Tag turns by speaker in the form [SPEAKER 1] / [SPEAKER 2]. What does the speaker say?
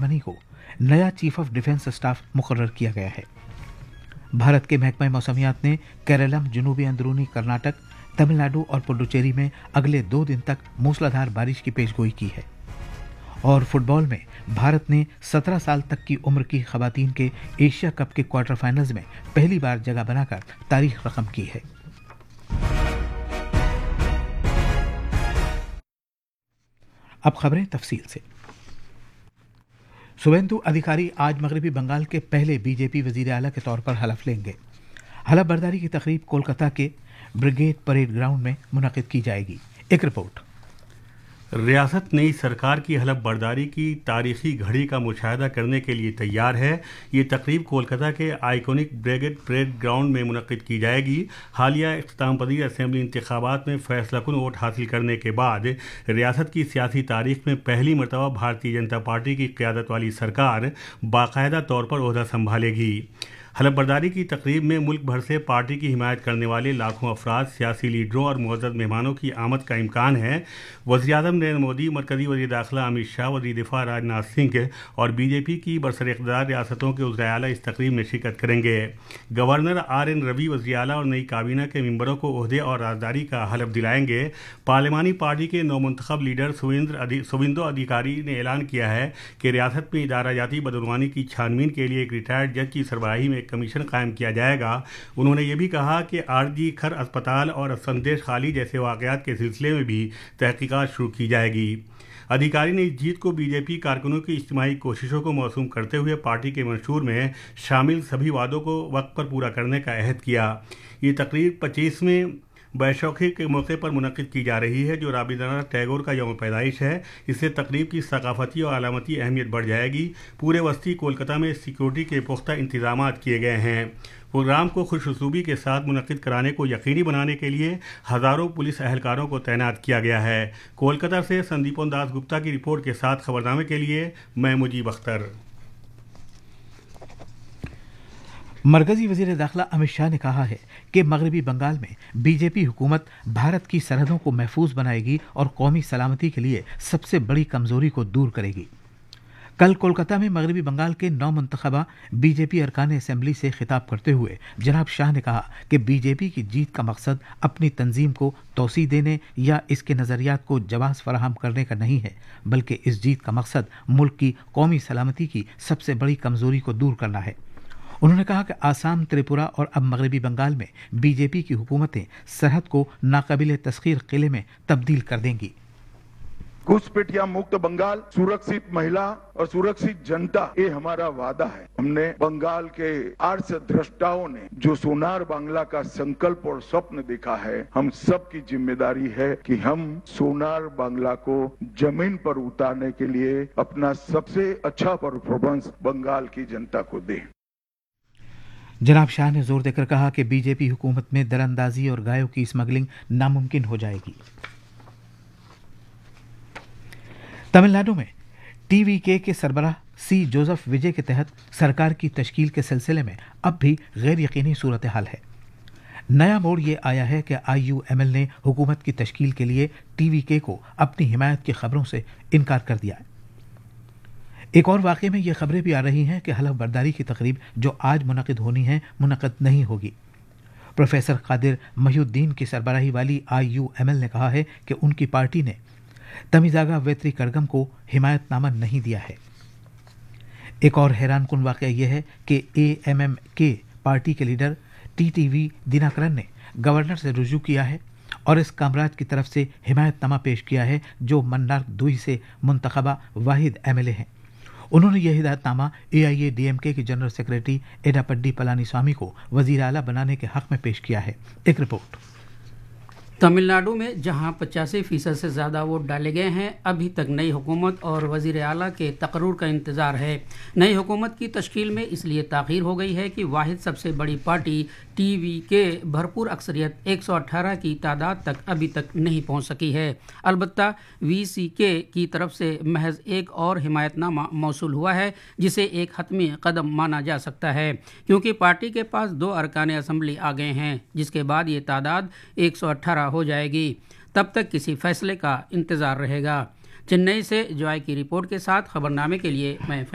[SPEAKER 1] नरवणे को नया chief of defence staff मुकर्रर किया गया है। भारत के महकमा मौसमियात ने केरलम, जनूबी अंदरूनी कर्नाटक, तमिलनाडु और पुडुचेरी में अगले 2 दिन तक मूसलाधार बारिश की पेशगोई की है। और फुटबॉल में भारत ने 17 साल तक की उम्र की खवातीन के एशिया कप के क्वार्टर फाइनल्स में पहली बार जगह बनाकर तारीख रकम की है। अब खबरें तफसील से। शुभेंदु अधिकारी आज मगरबी बंगाल के पहले बीजेपी वजीर आला के तौर पर हलफ लेंगे। हलफ बर्दारी की तकरीब कोलकाता के ब्रिगेड परेड ग्राउंड में मुनक़िद की जाएगी। एक रिपोर्ट।
[SPEAKER 2] रियासत नई सरकार की हलफ बर्दारी की तारीखी घड़ी का मुशाहिदा करने के लिए तैयार है। ये तकरीब कोलकाता के आइकॉनिक ब्रिगेड परेड ग्राउंड में मुनक़िद की जाएगी। हालिया इख्तिताम पजीर असेंबली इंतखाबात में फैसलाकुन वोट हासिल करने के बाद रियासत की सियासी तारीख में पहली मरतबा भारतीय जनता पार्टी की क़यादत वाली सरकार बाकायदा तौर पर ओहदा संभालेगी। हलफ बर्दारी की तकरीब में मुल्क भर से पार्टी की हिमायत करने वाले लाखों अफराद, सियासी लीडरों और मुअज़्ज़ज़ मेहमानों की आमद का इम्कान है। वज़ीर-ए-आज़म नरेंद्र मोदी, मरकज़ी वज़ीर दाखिला अमित शाह, वज़ीर दिफ़ा राजनाथ सिंह और बीजेपी की बरसर-ए-इक़्तिदार रियासतों के वज़ीर आला इस तकरीब में शिरकत करेंगे। Governor RN. रवि वज़ीर आला और नई काबीना के मेंबरों को ओहदे और राजदारी का हलफ दिलाएंगे। पार्लिमानी पार्टी के नौमुंतखब लीडर सुवेंदु अधिकारी ने ऐलान किया है कि रियासत में इदारा जाती बदनवानी की छानबीन के लिए एक रिटायर्ड जज की सरबराही में कमीशन कायम किया जाएगा। उन्होंने ये भी कहा कि आरजी खर अस्पताल और संदेश खाली जैसे वाक़यात के सिलसिले में भी तहकीकात शुरू की जाएगी। अधिकारी ने इस जीत को बीजेपी कारकुनों की इज्तिमाई कोशिशों को मौसूम करते हुए पार्टी के मंशूर में शामिल सभी वादों को वक्त पर पूरा करने का अहद किया। ये तकरीब 25वें बैसाखी के मौके पर मुनक़िद की जा रही है, जो रवींद्रनाथ टैगोर का यौम पैदाइश है। इससे तकरीब की सकाफती और अलामती अहमियत बढ़ जाएगी। पूरे वस्ती कोलकाता में सिक्योरिटी के पुख्ता इंतजाम किए गए हैं। प्रोग्राम को खुशउस्लूबी के साथ मुनक़िद कराने को यकीनी बनाने के लिए हज़ारों पुलिस अहलकारों को तैनात किया गया है। कोलकाता से संदीपोन दास गुप्ता की रिपोर्ट के साथ खबरनामे के लिए मैं मुजीब अख्तर।
[SPEAKER 1] मरकजी वजीर दाखिला अमित शाह ने कहा है कि मगरबी बंगाल में बीजेपी हुकूमत भारत की सरहदों को महफूज बनाएगी और कौमी सलामती के लिए सबसे बड़ी कमजोरी को दूर करेगी। कल कोलकाता में मगरबी बंगाल के नौमुंतखबा बीजेपी अरकान असेंबली से खिताब करते हुए जनाब शाह ने कहा कि बीजेपी की जीत का मकसद अपनी तंजीम को तोसी देने या इसके नज़रियात को जवाब फराहम करने का नहीं है, बल्कि इस जीत का मकसद मुल्क की कौमी सलामती की सबसे बड़ी कमजोरी को दूर करना है। उन्होंने कहा कि आसाम, त्रिपुरा और अब मगरबी बंगाल में बीजेपी की हुकूमतें सरहद को नाकाबिले तस्खीर किले में तब्दील कर देंगी।
[SPEAKER 3] घुसपैठिया मुक्त बंगाल, सुरक्षित महिला और सुरक्षित जनता, ये हमारा वादा है। हमने बंगाल के आर्ष द्रष्टाओं ने जो सोनार बांग्ला का संकल्प और स्वप्न देखा है, हम सब की जिम्मेदारी है कि हम सोनार बांग्ला को जमीन पर उतारने के लिए अपना सबसे अच्छा परफॉर्मेंस बंगाल की जनता को दें।
[SPEAKER 1] जनाब शाह ने जोर देकर कहा कि बीजेपी हुकूमत में दरअंदाजी और गायों की स्मगलिंग नामुमकिन हो जाएगी। तमिलनाडु में टीवीके के सरबराह सी जोसेफ विजय के तहत सरकार की तश्कील के सिलसिले में अब भी गैर यकीनी सूरत हाल है। नया मोड़ ये आया है कि आईयूएमएल ने हुकूमत की तश्कील के लिए टीवीके को अपनी हिमायत की खबरों से इनकार कर दिया है। एक और वाक़े में ये खबरें भी आ रही हैं कि हलफ बर्दारी की तकरीब जो आज मुनक़िद होनी है, मुनक़िद नहीं होगी। प्रोफेसर कादिर महिउद्दीन की सरबराही वाली आईयूएमएल ने कहा है कि उनकी पार्टी ने तमिज़ागा वेत्री करगम को हिमायतनामा नहीं दिया है। एक और हैरानकुन वाक़या यह है कि एएमएमके पार्टी के लीडर टीटीवी दिनाकरन ने गवर्नर से रुजू किया है और इस कामराज की तरफ से हिमायतनामा पेश किया है, जो मन्नार दुई से मुंतखबा वाहिद एमएलए हैं। उन्होंने यह हिदायतनामा एआईएडीएमके की जनरल सेक्रेटरी एडापड्डी पलानीस्वामी को वजीर आला बनाने के हक में पेश किया है। एक रिपोर्ट।
[SPEAKER 4] तमिलनाडु में जहां 85% से ज़्यादा वोट डाले गए हैं, अभी तक नई हुकूमत और वज़ीर आला के तकर्रुर का इंतज़ार है। नई हुकूमत की तश्कील में इसलिए ताख़ीर हो गई है कि वाहिद सबसे बड़ी पार्टी टीवीके भरपूर अक्सरियत 118 की तादाद तक अभी तक नहीं पहुंच सकी है। अलबत्ता वीसीके की तरफ से महज एक और हिमायतनामा मौसूल हुआ है, जिसे एक हतमी कदम माना जा सकता है, क्योंकि पार्टी के पास 2 अरकान असम्बली आ गए हैं, जिसके बाद ये तादाद 118 हो जाएगी। तब तक किसी फैसले का इंतज़ार रहेगा। चेन्नई से जॉय की रिपोर्ट के साथ खबरनामे के लिए मैं